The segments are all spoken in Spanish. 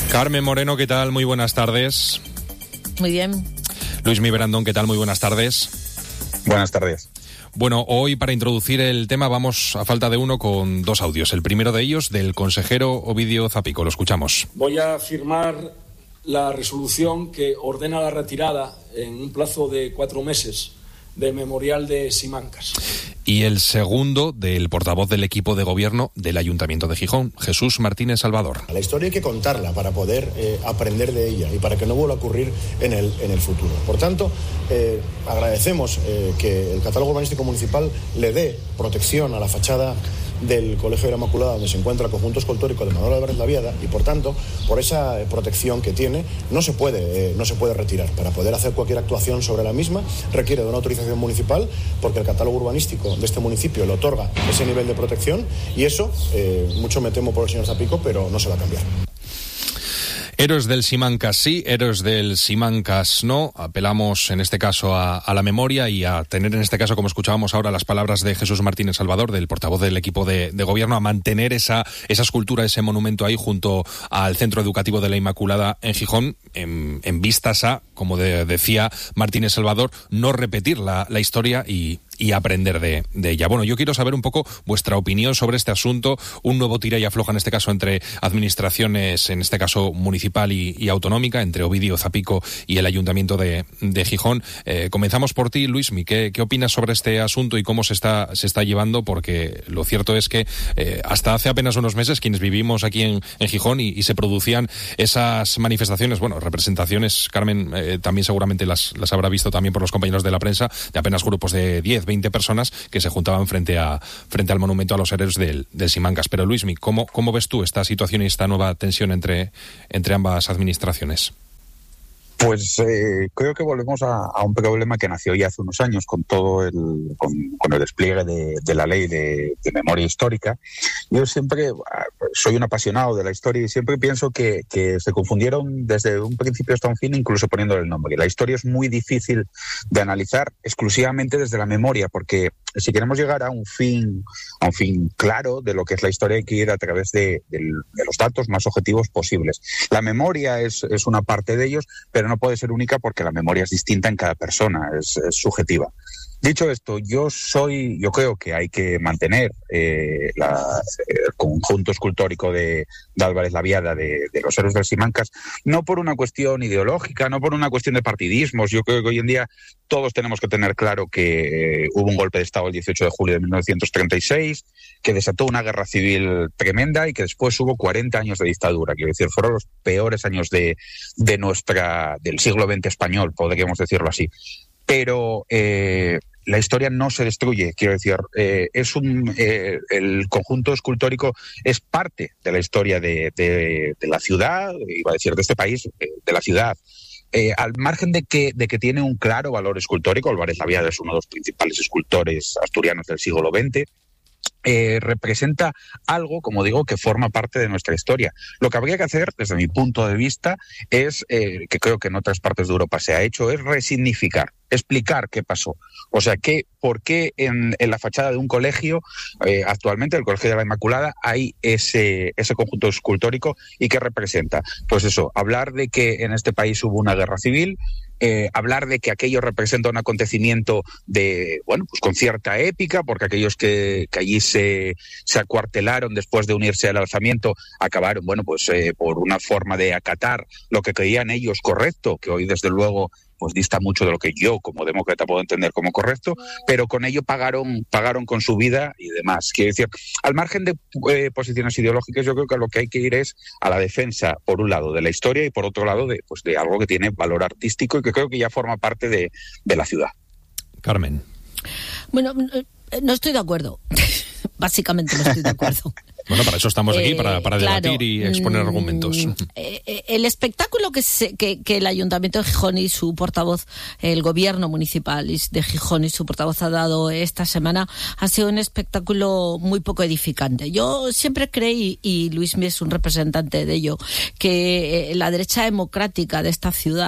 Carmen Moreno, ¿qué tal? Muy buenas tardes. Muy bien. Luismi Berandón, ¿qué tal? Muy buenas tardes. Buenas tardes. Bueno, hoy para introducir el tema vamos a falta de uno con dos audios. El primero de ellos del consejero Ovidio Zapico. Lo escuchamos. Voy a firmar la resolución que ordena la retirada en un plazo de 4 meses del memorial de Simancas. Y el segundo del portavoz del equipo de gobierno del Ayuntamiento de Gijón, Jesús Martínez Salvador. La historia hay que contarla para poder aprender de ella y para que no vuelva a ocurrir en el futuro. Por tanto, agradecemos que el catálogo urbanístico municipal le dé protección a la fachada del Colegio de la Inmaculada, donde se encuentra el conjunto escultórico de Manuel Álvarez Laviada, y por tanto, por esa protección que tiene, no se puede retirar. Para poder hacer cualquier actuación sobre la misma requiere de una autorización municipal, porque el catálogo urbanístico de este municipio le otorga ese nivel de protección, y eso, mucho me temo por el señor Zapico, pero no se va a cambiar. Héroes del Simancas sí, héroes del Simancas no. Apelamos en este caso a la memoria y a tener en este caso, como escuchábamos ahora, las palabras de Jesús Martínez Salvador, del portavoz del equipo de gobierno, a mantener esa escultura, ese monumento ahí junto al Centro Educativo de la Inmaculada en Gijón, en vistas a, como decía Martínez Salvador, no repetir la historia y aprender de ella. Bueno, yo quiero saber un poco vuestra opinión sobre este asunto, un nuevo tira y afloja en este caso entre administraciones, en este caso municipal y autonómica, entre Ovidio Zapico y el Ayuntamiento de Gijón. Comenzamos por ti, Luismi. ¿Qué opinas sobre este asunto y cómo se está llevando? Porque lo cierto es que hasta hace apenas unos meses quienes vivimos aquí en Gijón y se producían esas manifestaciones, bueno, representaciones, Carmen también seguramente las habrá visto también por los compañeros de la prensa, de apenas grupos de 10, 20 personas que se juntaban frente al monumento a los héroes del Simancas. Pero Luismi, ¿cómo ves tú esta situación y esta nueva tensión entre ambas administraciones? Pues creo que volvemos a un problema que nació ya hace unos años con todo con el despliegue de la ley de memoria histórica. Yo siempre soy un apasionado de la historia y siempre pienso que se confundieron desde un principio hasta un fin, incluso poniéndole el nombre. La historia es muy difícil de analizar exclusivamente desde la memoria, porque si queremos llegar a un fin claro de lo que es la historia, hay que ir a través de los datos más objetivos posibles. La memoria es una parte de ellos, pero no puede ser única porque la memoria es distinta en cada persona, es subjetiva. Dicho esto, yo creo que hay que mantener el conjunto escultórico de Álvarez Laviada, de los héroes del Simancas, no por una cuestión ideológica, no por una cuestión de partidismos. Yo creo que hoy en día todos tenemos que tener claro que hubo un golpe de Estado el 18 de julio de 1936, que desató una guerra civil tremenda y que después hubo 40 años de dictadura. Quiero decir, fueron los peores años del siglo XX español, podríamos decirlo así. Pero la historia no se destruye, quiero decir, el conjunto escultórico es parte de la historia de la ciudad, iba a decir de este país, de la ciudad. Al margen de que tiene un claro valor escultórico, Álvarez Laviada es uno de los principales escultores asturianos del siglo XX, representa algo, como digo, que forma parte de nuestra historia. Lo que habría que hacer, desde mi punto de vista, es, que creo que en otras partes de Europa se ha hecho, es resignificar, explicar qué pasó. O sea, por qué en la fachada de un colegio, actualmente el Colegio de la Inmaculada, hay ese conjunto escultórico y qué representa. Pues eso, hablar de que en este país hubo una guerra civil, hablar de que aquello representa un acontecimiento pues con cierta épica, porque aquellos que allí se acuartelaron después de unirse al alzamiento acabaron, por una forma de acatar lo que creían ellos correcto, que hoy desde luego pues dista mucho de lo que yo como demócrata puedo entender como correcto, pero con ello pagaron con su vida y demás. Quiero decir, al margen de posiciones ideológicas, yo creo que lo que hay que ir es a la defensa, por un lado, de la historia y por otro lado de algo que tiene valor artístico y que creo que ya forma parte de la ciudad. Carmen. Bueno, no estoy de acuerdo. Básicamente no estoy de acuerdo. Bueno, para eso estamos aquí, para debatir claro, y exponer argumentos. El espectáculo que el Ayuntamiento de Gijón y su portavoz, el Gobierno Municipal de Gijón y su portavoz ha dado esta semana, ha sido un espectáculo muy poco edificante. Yo siempre creí, y Luismi es un representante de ello, que la derecha democrática de esta ciudad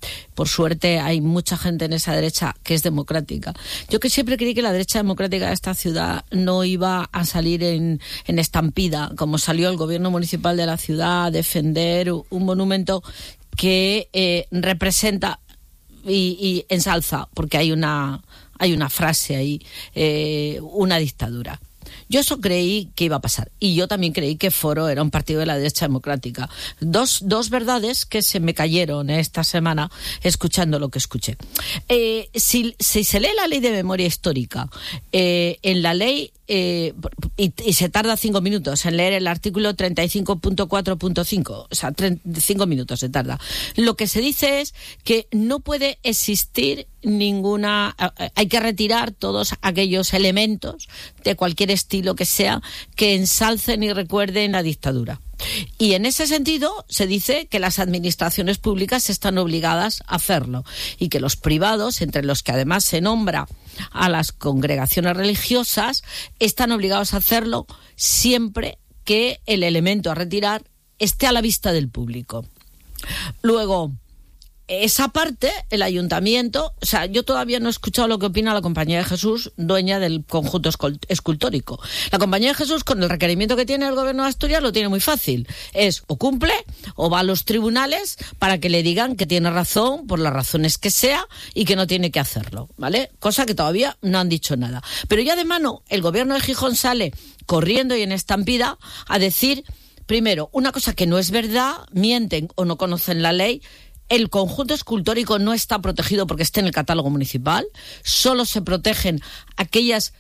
Por suerte hay mucha gente en esa derecha que es democrática. Yo que siempre creí que la derecha democrática de esta ciudad no iba a salir en estampida, como salió el gobierno municipal de la ciudad a defender un monumento que representa y ensalza, porque hay una frase ahí, una dictadura. Yo eso creí que iba a pasar. Y yo también creí que Foro era un partido de la derecha democrática. Dos verdades que se me cayeron esta semana escuchando lo que escuché. Si se lee la ley de memoria histórica, en la ley, y se tarda 5 minutos en leer el artículo 35.4.5, o sea, 5 minutos se tarda. Lo que se dice es que no puede existir hay que retirar todos aquellos elementos de cualquier estilo que sea que ensalcen y recuerden la dictadura. Y en ese sentido se dice que las administraciones públicas están obligadas a hacerlo y que los privados, entre los que además se nombra a las congregaciones religiosas, están obligados a hacerlo siempre que el elemento a retirar esté a la vista del público. Luego, esa parte, el ayuntamiento, o sea, yo todavía no he escuchado lo que opina la Compañía de Jesús, dueña del conjunto escultórico. La Compañía de Jesús, con el requerimiento que tiene el gobierno de Asturias, lo tiene muy fácil. Es o cumple o va a los tribunales para que le digan que tiene razón, por las razones que sea, y que no tiene que hacerlo, ¿vale? Cosa que todavía no han dicho nada. Pero ya de mano, el gobierno de Gijón sale corriendo y en estampida a decir, primero, una cosa que no es verdad, mienten o no conocen la ley. El conjunto escultórico no está protegido porque esté en el catálogo municipal. Solo se protegen aquellas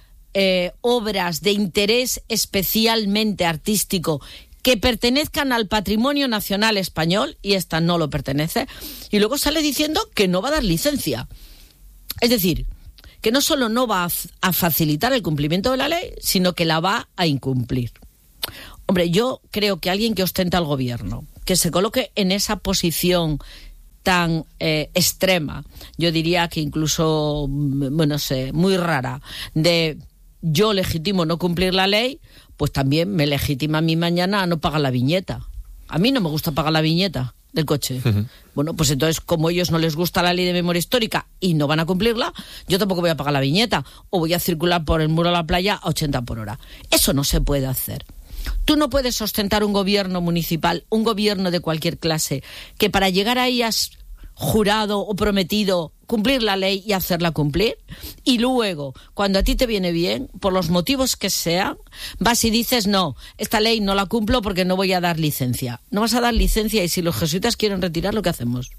obras de interés especialmente artístico que pertenezcan al patrimonio nacional español, y esta no lo pertenece. Y luego sale diciendo que no va a dar licencia. Es decir, que no solo no va a facilitar el cumplimiento de la ley, sino que la va a incumplir. Hombre, yo creo que alguien que ostenta el gobierno, que se coloque en esa posición tan extrema, yo diría que incluso, bueno, sé, muy rara, de yo legitimo no cumplir la ley, pues también me legitima a mí mañana a no pagar la viñeta. A mí no me gusta pagar la viñeta del coche. Uh-huh. Bueno, pues entonces, como a ellos no les gusta la ley de memoria histórica y no van a cumplirla, yo tampoco voy a pagar la viñeta, o voy a circular por el muro de la playa a 80 por hora. Eso no se puede hacer. Tú no puedes ostentar un gobierno municipal, un gobierno de cualquier clase, que para llegar ahí has jurado o prometido cumplir la ley y hacerla cumplir, y luego, cuando a ti te viene bien, por los motivos que sean, vas y dices, no, esta ley no la cumplo porque no voy a dar licencia. No vas a dar licencia, y si los jesuitas quieren retirarlo, ¿qué hacemos?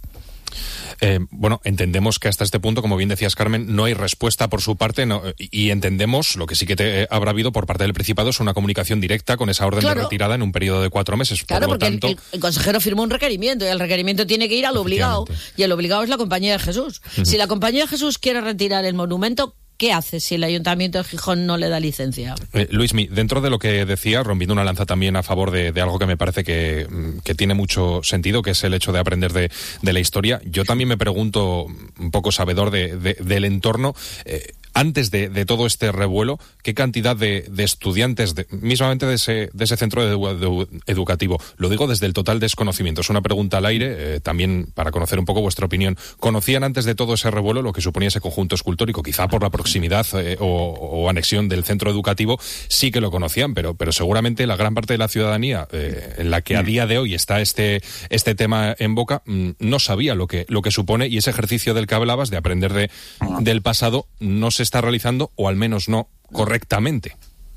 Bueno, entendemos que hasta este punto, como bien decías, Carmen, no hay respuesta por su parte, y entendemos, lo que sí que habrá habido por parte del Principado es una comunicación directa con esa orden de retirada en un periodo de 4 meses. Claro, por lo porque tanto, el consejero firmó un requerimiento y el requerimiento tiene que ir al obligado, y el obligado es la Compañía de Jesús. Uh-huh. Si la Compañía de Jesús quiere retirar el monumento, ¿qué hace si el Ayuntamiento de Gijón no le da licencia? Luismi, dentro de lo que decía, rompiendo una lanza también a favor de algo que me parece que tiene mucho sentido, que es el hecho de aprender de la historia, yo también me pregunto, un poco sabedor del entorno, antes de todo este revuelo, ¿qué cantidad de estudiantes, mismamente de ese centro educativo? Lo digo desde el total desconocimiento. Es una pregunta al aire, también para conocer un poco vuestra opinión. ¿Conocían antes de todo ese revuelo lo que suponía ese conjunto escultórico? Quizá por la proximidad o anexión del centro educativo sí que lo conocían, pero seguramente la gran parte de la ciudadanía en la que a día de hoy está este tema en boca no sabía lo que supone, y ese ejercicio del que hablabas de aprender del pasado no se está realizando, o al menos no correctamente.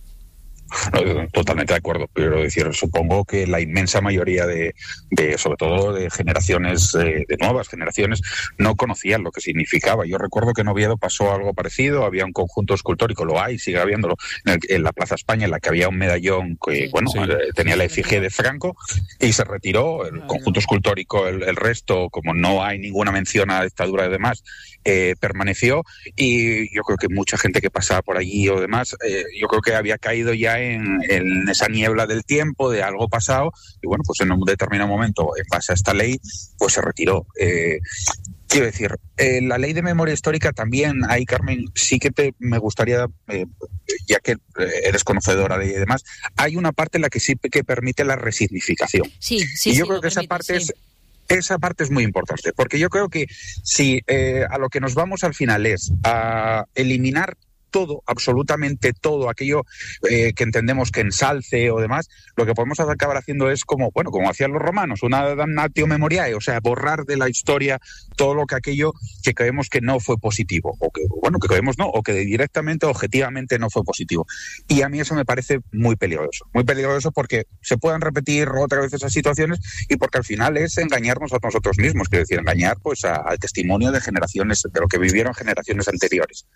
No, totalmente de acuerdo. Quiero decir, supongo que la inmensa mayoría de sobre todo de generaciones, de nuevas generaciones, no conocían lo que significaba. Yo recuerdo que en Oviedo pasó algo parecido. Había un conjunto escultórico, lo hay, sigue habiéndolo, en la Plaza España, en la que había un medallón que, tenía la efigie de Franco, y se retiró el conjunto escultórico. El resto, como no hay ninguna mención a la dictadura y demás, permaneció, y yo creo que mucha gente que pasaba por allí o demás, yo creo que había caído ya en esa niebla del tiempo, de algo pasado, y bueno, pues en un determinado momento, en base a esta ley, pues se retiró. Quiero decir, la ley de memoria histórica también, ahí, Carmen, sí que me gustaría, ya que eres conocedora de demás, hay una parte en la que sí que permite la resignificación. Sí, y yo creo que esa parte es Esa parte es muy importante, porque yo creo que si a lo que nos vamos al final es a eliminar todo, absolutamente todo aquello que entendemos que ensalce o demás, lo que podemos acabar haciendo es como hacían los romanos, una damnatio memoriae, o sea, borrar de la historia todo aquello que creemos que no fue positivo, o que creemos no, o que directamente, objetivamente no fue positivo. Y a mí eso me parece muy peligroso porque se puedan repetir otra vez esas situaciones y porque al final es engañarnos a nosotros mismos, quiero decir, engañar pues al testimonio de generaciones, de lo que vivieron generaciones anteriores.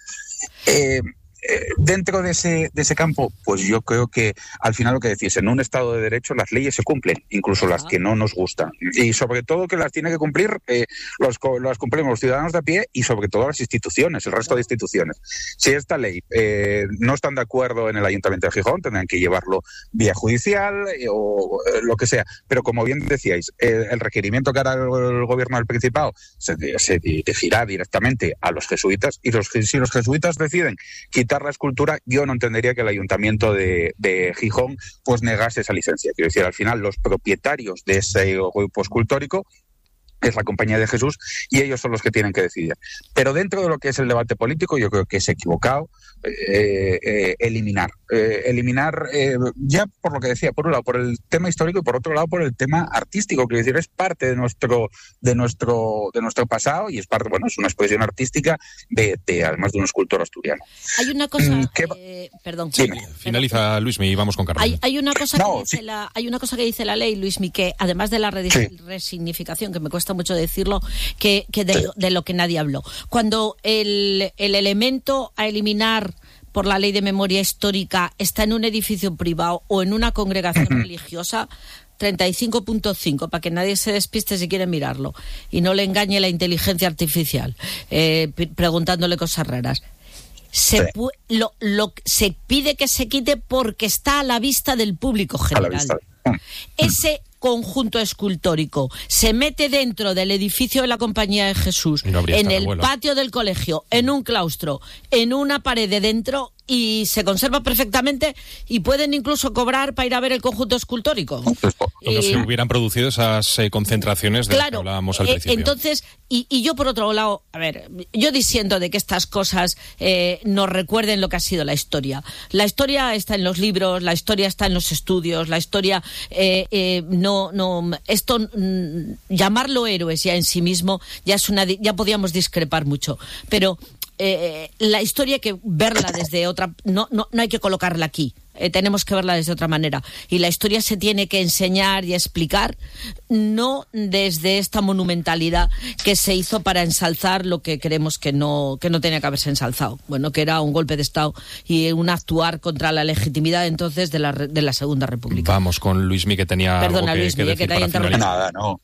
Dentro de ese campo, pues yo creo que al final lo que decís, en un Estado de Derecho las leyes se cumplen, incluso las que no nos gustan, y sobre todo que las tiene que cumplir las cumplimos los ciudadanos de a pie y sobre todo las instituciones, el resto de instituciones. Si esta ley no están de acuerdo en el Ayuntamiento de Gijón, tendrán que llevarlo vía judicial o lo que sea, pero como bien decíais, el requerimiento que hará el gobierno del Principado se dirigirá directamente a los jesuitas, y si los jesuitas deciden quitar la escultura, yo no entendería que el Ayuntamiento de Gijón pues negase esa licencia. Quiero decir, al final los propietarios de ese grupo escultórico es la Compañía de Jesús y ellos son los que tienen que decidir. Pero dentro de lo que es el debate político, yo creo que es equivocado eliminar ya por lo que decía, por un lado por el tema histórico y por otro lado por el tema artístico. Quiero decir, es parte de nuestro pasado y es parte, es una expresión artística de además de un escultor asturiano. Hay una cosa perdón. Sí, finaliza Luismi y vamos con Carmen. Hay una cosa que dice la ley, Luismi, que además de la resignificación, que me cuesta mucho decirlo, que de lo que nadie habló. Cuando el elemento a eliminar por la ley de memoria histórica está en un edificio privado o en una congregación religiosa, 35.5, para que nadie se despiste si quiere mirarlo y no le engañe la inteligencia artificial preguntándole cosas raras. Se pide que se quite porque está a la vista del público general. Ese conjunto escultórico se mete dentro del edificio de la Compañía de Jesús, en el patio del colegio, en un claustro, en una pared de dentro, y se conserva perfectamente y pueden incluso cobrar para ir a ver el conjunto escultórico. No se hubieran producido esas concentraciones de las que hablábamos al principio. Entonces, y yo por otro lado, yo disiento de que estas cosas nos recuerden lo que ha sido la historia. La historia está en los libros, la historia está en los estudios, la historia llamarlo héroes ya en sí mismo ya podíamos discrepar mucho, pero la historia hay que verla desde otra, no hay que colocarla aquí, tenemos que verla desde otra manera, y la historia se tiene que enseñar y explicar, no desde esta monumentalidad que se hizo para ensalzar lo que creemos que no tenía que haberse ensalzado, que era un golpe de Estado y un actuar contra la legitimidad entonces de la Segunda República. Vamos con Luismi, que tenía Perdona, algo Luismi, que decir te haya interrumpido. Nada, no.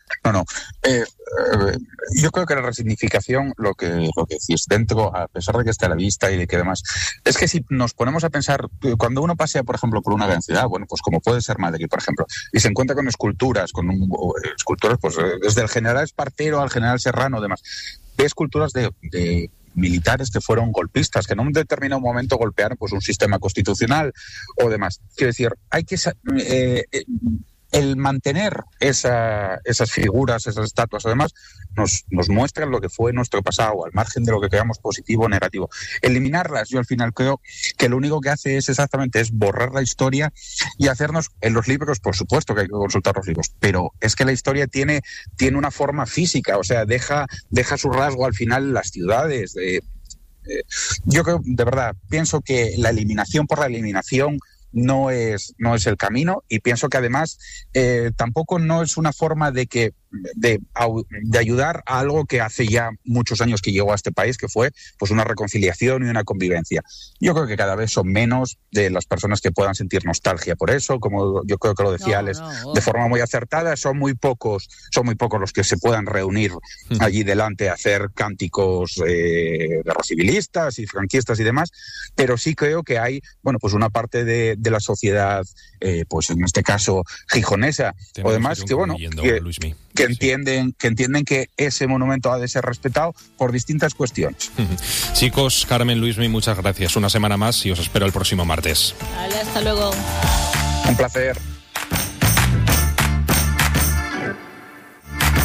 Yo creo que la resignificación, lo que decís, dentro, a pesar de que esté a la vista y de que demás, es que si nos ponemos a pensar, cuando uno pasea, por ejemplo, por una gran ciudad, pues como puede ser Madrid, por ejemplo, y se encuentra con esculturas, pues desde el general Espartero al general Serrano, demás, ve esculturas de militares que fueron golpistas, que en un determinado momento golpearon pues un sistema constitucional o demás. Quiero decir, hay que el mantener esas figuras, esas estatuas, además, nos muestran lo que fue nuestro pasado, al margen de lo que creamos positivo o negativo. Eliminarlas, yo al final creo que lo único que hace es borrar la historia y hacernos, en los libros, por supuesto que hay que consultar los libros, pero es que la historia tiene una forma física, o sea, deja su rasgo al final en las ciudades. Yo creo, de verdad, pienso que la eliminación por la eliminación no es el camino, y pienso que además tampoco no es una forma de ayudar a algo que hace ya muchos años que llegó a este país, que fue pues una reconciliación y una convivencia. Yo creo que cada vez son menos de las personas que puedan sentir nostalgia por eso, como yo creo que lo decía Alex de forma muy acertada, son muy pocos los que se puedan reunir allí delante a hacer cánticos guerrocivilistas y franquistas y demás, pero sí creo que hay pues una parte de la sociedad, pues en este caso gijonesa o demás, que entienden que ese monumento ha de ser respetado por distintas cuestiones. Chicos, Carmen, Luismi, muchas gracias. Una semana más y os espero el próximo martes. Vale, hasta luego. Un placer.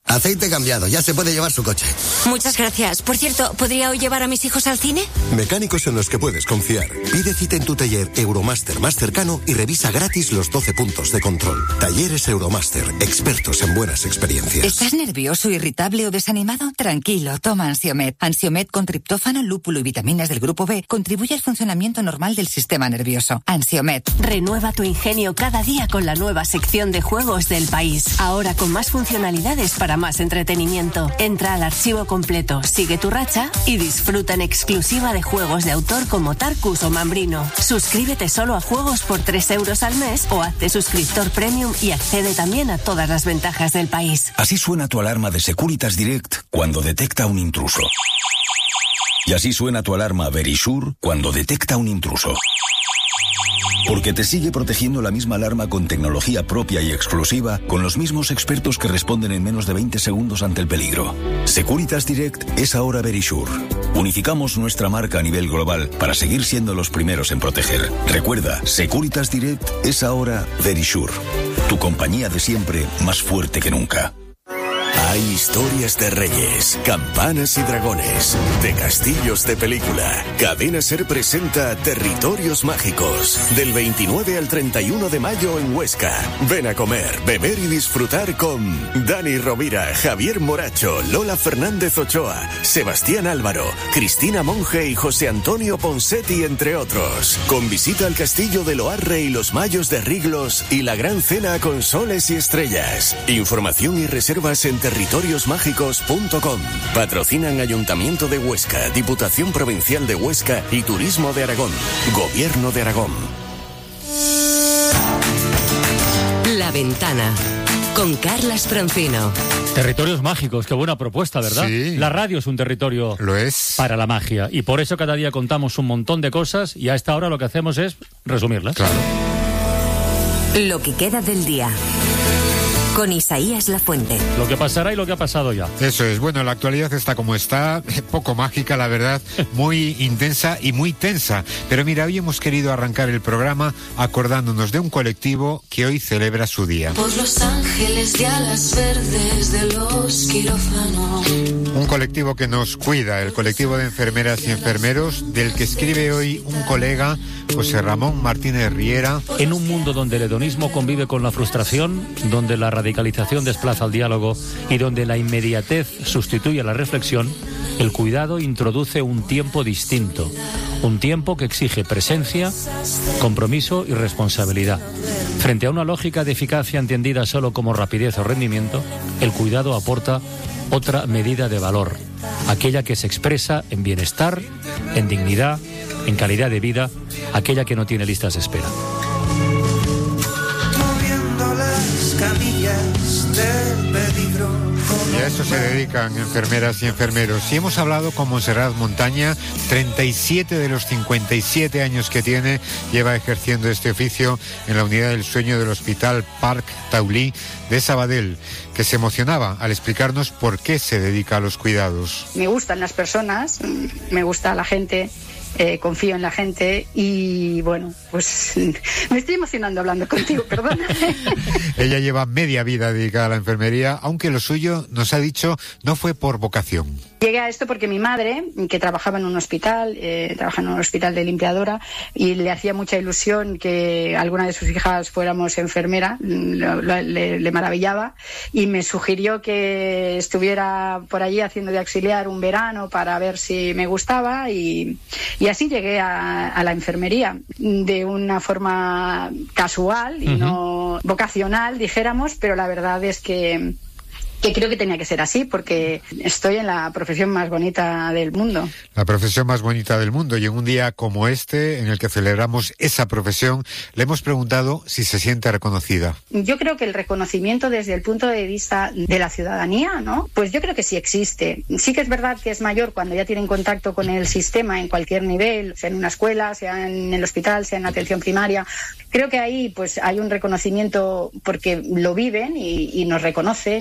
Aceite cambiado, ya se puede llevar su coche. Muchas gracias. Por cierto, ¿podría hoy llevar a mis hijos al cine? Mecánicos en los que puedes confiar. Pide cita en tu taller Euromaster más cercano y revisa gratis los 12 puntos de control. Talleres Euromaster, expertos en buenas experiencias. ¿Estás nervioso, irritable o desanimado? Tranquilo, toma Ansiomed. Ansiomed con triptófano, lúpulo y vitaminas del grupo B contribuye al funcionamiento normal del sistema nervioso. Ansiomed. Renueva tu ingenio cada día con la nueva sección de juegos del país. Ahora con más funcionalidades para más entretenimiento. Entra al archivo completo, sigue tu racha y disfruta en exclusiva de juegos de autor como Tarkus o Mambrino. Suscríbete solo a juegos por 3 euros al mes o hazte suscriptor premium y accede también a todas las ventajas del país. Así suena tu alarma de Securitas Direct cuando detecta un intruso. Y así suena tu alarma Verisure cuando detecta un intruso. Porque te sigue protegiendo la misma alarma con tecnología propia y exclusiva, con los mismos expertos que responden en menos de 20 segundos ante el peligro. Securitas Direct es ahora Verisure. Unificamos nuestra marca a nivel global para seguir siendo los primeros en proteger. Recuerda, Securitas Direct es ahora Verisure. Tu compañía de siempre, más fuerte que nunca. Hay historias de reyes, campanas y dragones, de castillos de película. Cadena SER presenta Territorios Mágicos, del 29 al 31 de mayo en Huesca. Ven a comer, beber y disfrutar con Dani Rovira, Javier Moracho, Lola Fernández Ochoa, Sebastián Álvaro, Cristina Monge y José Antonio Ponsetti, entre otros. Con visita al castillo de Loarre y los Mayos de Riglos y la gran cena con soles y estrellas. Información y reservas en territoriosmágicos.com. Patrocinan Ayuntamiento de Huesca, Diputación Provincial de Huesca y Turismo de Aragón. Gobierno de Aragón. La Ventana con Carlas Francino. Territorios mágicos, qué buena propuesta, ¿verdad? Sí. La radio es un territorio Lo es. para la magia y por eso cada día contamos un montón de cosas y a esta hora lo que hacemos es resumirlas. Claro. Lo que queda del día. Con Isaías Lafuente. Lo que pasará y lo que ha pasado ya. Eso es. Bueno, la actualidad está como está, poco mágica, la verdad, muy intensa y muy tensa. Pero mira, hoy hemos querido arrancar el programa acordándonos de un colectivo que hoy celebra su día. Por los ángeles de alas verdes de los quirófanos. Un colectivo que nos cuida, el colectivo de enfermeras y enfermeros, del que escribe hoy un colega, José Ramón Martínez Riera. En un mundo donde el hedonismo convive con la frustración, donde la radicalización desplaza al diálogo y donde la inmediatez sustituye a la reflexión, el cuidado introduce un tiempo distinto, un tiempo que exige presencia, compromiso y responsabilidad. Frente a una lógica de eficacia entendida solo como rapidez o rendimiento, el cuidado aporta otra medida de valor, aquella que se expresa en bienestar, en dignidad, en calidad de vida, aquella que no tiene listas de espera. Y a eso se dedican enfermeras y enfermeros. Y hemos hablado con Montserrat Montaña, 37 de los 57 años que tiene, lleva ejerciendo este oficio en la unidad del sueño del Hospital Parc Taulí de Sabadell, que se emocionaba al explicarnos por qué se dedica a los cuidados. Me gustan las personas, me gusta la gente. Confío en la gente y bueno, pues me estoy emocionando hablando contigo, perdona. Ella lleva media vida dedicada a la enfermería, aunque lo suyo, nos ha dicho, no fue por vocación. Llegué a esto porque mi madre, que trabajaba en un hospital, de limpiadora, y le hacía mucha ilusión que alguna de sus hijas fuéramos enfermera, le maravillaba, y me sugirió que estuviera por allí haciendo de auxiliar un verano para ver si me gustaba, y así llegué a la enfermería, de una forma casual y no vocacional, dijéramos, pero la verdad es que creo que tenía que ser así, porque estoy en la profesión más bonita del mundo. La profesión más bonita del mundo, y en un día como este, en el que celebramos esa profesión, le hemos preguntado si se siente reconocida. Yo creo que el reconocimiento desde el punto de vista de la ciudadanía, ¿no? Pues yo creo que sí existe. Sí que es verdad que es mayor cuando ya tienen contacto con el sistema en cualquier nivel, sea en una escuela, sea en el hospital, sea en la atención primaria. Creo que ahí pues hay un reconocimiento porque lo viven y nos reconocen y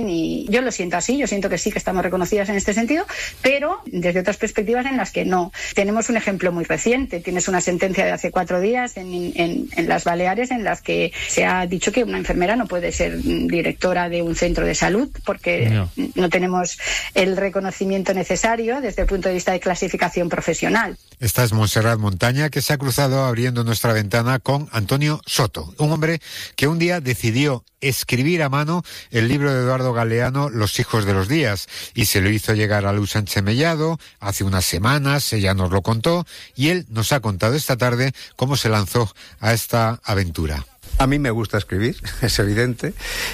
yo lo siento así, yo siento que sí que estamos reconocidas en este sentido, pero desde otras perspectivas en las que no. Tenemos un ejemplo muy reciente, tienes una sentencia de hace 4 días en las Baleares en las que se ha dicho que una enfermera no puede ser directora de un centro de salud porque no tenemos el reconocimiento necesario desde el punto de vista de clasificación profesional. Esta es Montserrat Montaña, que se ha cruzado abriendo nuestra ventana con Antonio Soto, un hombre que un día decidió escribir a mano el libro de Eduardo Galeano, Los hijos de los días, y se lo hizo llegar a Luz Sánchez Mellado hace unas semanas. Ella nos lo contó y él nos ha contado esta tarde cómo se lanzó a esta aventura. A mí me gusta escribir, es evidente,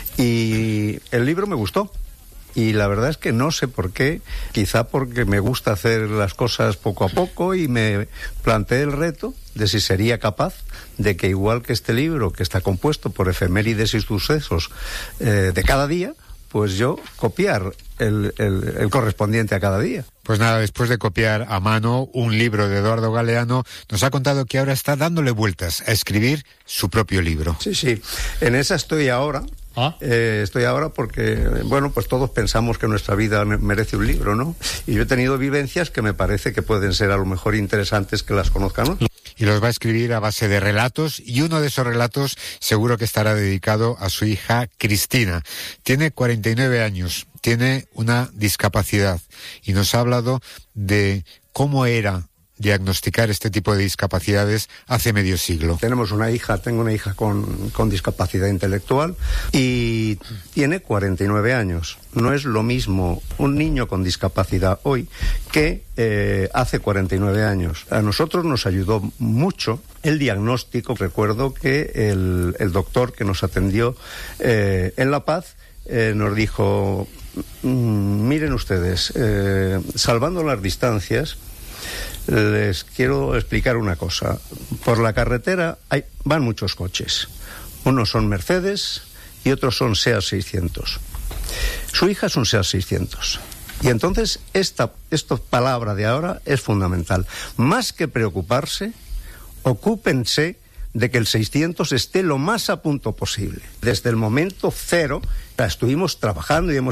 y el libro me gustó. Y la verdad es que no sé por qué, quizá porque me gusta hacer las cosas poco a poco y me planteé el reto de si sería capaz de que, igual que este libro, que está compuesto por efemérides y sucesos de cada día, pues yo copiar el correspondiente a cada día. Pues nada, después de copiar a mano un libro de Eduardo Galeano, nos ha contado que ahora está dándole vueltas a escribir su propio libro. Sí, en esa estoy ahora. Estoy ahora porque, bueno, pues todos pensamos que nuestra vida merece un libro, ¿no? Y yo he tenido vivencias que me parece que pueden ser a lo mejor interesantes que las conozcan, ¿no? Y los va a escribir a base de relatos, y uno de esos relatos seguro que estará dedicado a su hija Cristina. Tiene 49 años, tiene una discapacidad y nos ha hablado de cómo era diagnosticar este tipo de discapacidades hace medio siglo. Tengo una hija con discapacidad intelectual y tiene 49 años. No es lo mismo un niño con discapacidad hoy que hace 49 años. A nosotros nos ayudó mucho el diagnóstico. Recuerdo que el doctor que nos atendió en La Paz nos dijo, miren ustedes, salvando las distancias, les quiero explicar una cosa. Por la carretera van muchos coches. Unos son Mercedes y otros son SEAT 600. Su hija es un SEAT 600. Y entonces esta palabra de ahora es fundamental. Más que preocuparse, ocúpense de que el 600 esté lo más a punto posible. Desde el momento cero estuvimos trabajando y hemos